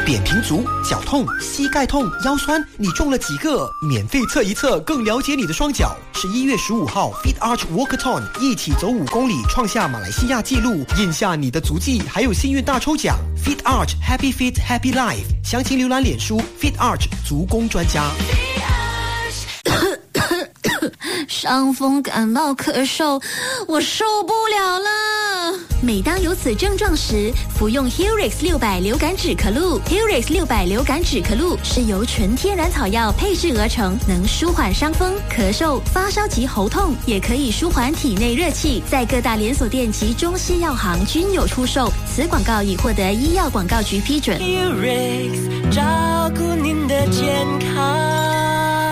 扁平足、脚痛、膝盖痛、腰酸，你中了几个？免费测一测，更了解你的双脚。11月15号 Fit Arch Walkathon 一起走5公里，创下马来西亚纪录，印下你的足迹，还有幸运大抽奖。Fit Arch Happy Fit Happy Life， 详情浏览脸书 Fit Arch 足工专家。 伤风感冒咳嗽，我受不了了。每当有此症状时，服用 Helix 600流感止咳露。Helix 600流感止咳露是由纯天然草药配制而成，能舒缓伤风、咳嗽、发烧及喉痛，也可以舒缓体内热气。在各大连锁店及中西药行均有出售。此广告已获得医药广告局批准。 Helix 照顾您的健康。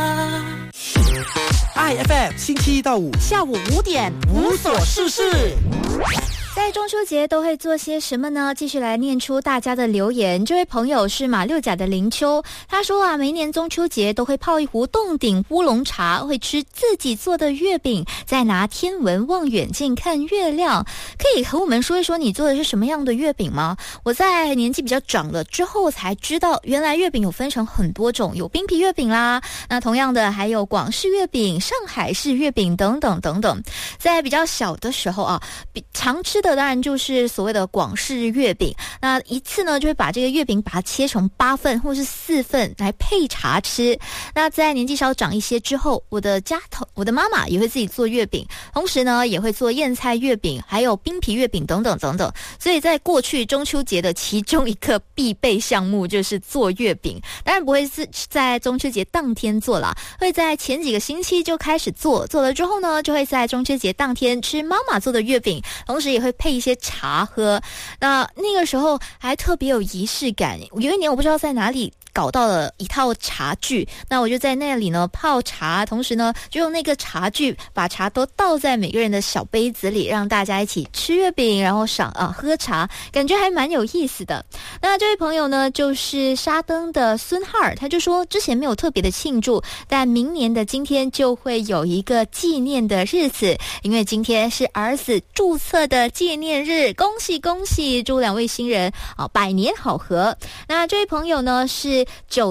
IFM 星期一到五下午5点无所事事。 在中秋节都会做些什么呢？继续来念出大家的留言。这位朋友是马六甲的林秋，他说啊，每年中秋节都会泡一壶洞顶乌龙茶，会吃自己做的月饼，再拿天文望远镜看月亮。可以和我们说一说你做的是什么样的月饼吗？我在年纪比较长了之后才知道，原来月饼有分成很多种，有冰皮月饼啦，那同样的还有广式月饼、上海式月饼等等等等。在比较小的时候啊，常吃的当然就是所谓的广式月饼，那一次呢就会把这个月饼把它切成8份或是4份来配茶吃。那在年纪稍长一些之后，我的妈妈也会自己做月饼，同时呢也会做燕菜月饼，还有冰皮月饼等等等等。所以在过去中秋节的其中一个必备项目就是做月饼，当然不会是在中秋节当天做啦，会在前几个星期就开始做了之后呢，就会在中秋节当天吃妈妈做的月饼，同时也会配一些茶喝。那个时候还特别有仪式感。有一年我不知道在哪里搞到了一套茶具，那我就在那里呢泡茶，同时呢就用那个茶具把茶都倒在每个人的小杯子里，让大家一起吃月饼，然后喝茶，感觉还蛮有意思的。那这位朋友呢就是沙登的孙浩，他就说之前没有特别的庆祝，但明年的今天就会有一个纪念的日子，因为今天是儿子注册的纪念日，恭喜恭喜，祝2位新人百年好合。那这位朋友呢是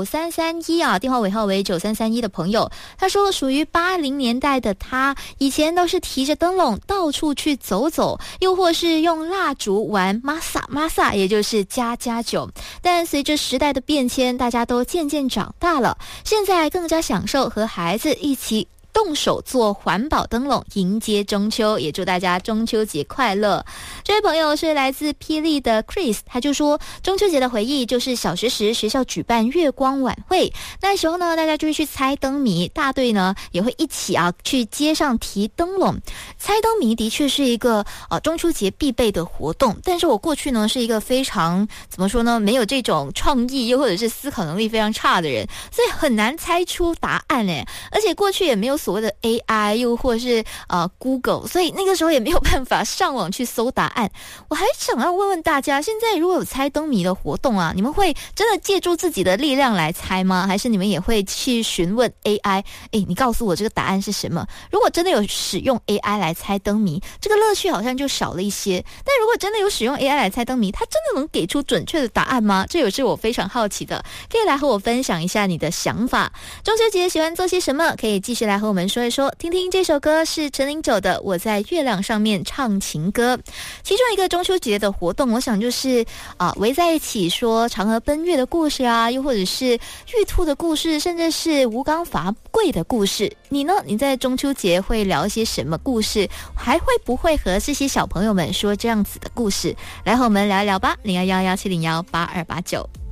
9331啊，电话尾号为9331的朋友，他说属于80年代的他，以前都是提着灯笼到处去走走，又或是用蜡烛玩masa，也就是家家酒。但随着时代的变迁，大家都渐渐长大了，现在更加享受和孩子一起动手做环保灯笼迎接中秋，也祝大家中秋节快乐。这位朋友是来自霹雳的 Chris， 他就说中秋节的回忆就是小学时学校举办月光晚会，那时候呢大家就会去猜灯谜，大队呢也会一起去街上提灯笼。猜灯谜的确是一个中秋节必备的活动，但是我过去呢是一个非常怎么说呢，没有这种创意又或者是思考能力非常差的人，所以很难猜出答案嘞。而且过去也没有所谓的 AI 又或是Google， 所以那个时候也没有办法上网去搜答案。我还想要问问大家，现在如果有猜灯谜的活动啊，你们会真的借助自己的力量来猜吗？还是你们也会去询问 AI， 你告诉我这个答案是什么？如果真的有使用 AI 来猜灯谜，这个乐趣好像就少了一些。但如果真的有使用 AI 来猜灯谜，它真的能给出准确的答案吗？这也是我非常好奇的，可以来和我分享一下你的想法。中秋节喜欢做些什么？可以继续来和我们说一说。听听这首歌是陈零九的《我在月亮上面唱情歌》。其中一个中秋节的活动，我想就是围在一起说嫦娥奔月的故事啊，又或者是玉兔的故事，甚至是吴刚伐桂的故事。你呢？你在中秋节会聊一些什么故事？还会不会和这些小朋友们说这样子的故事？来和我们聊一聊吧，011170182889。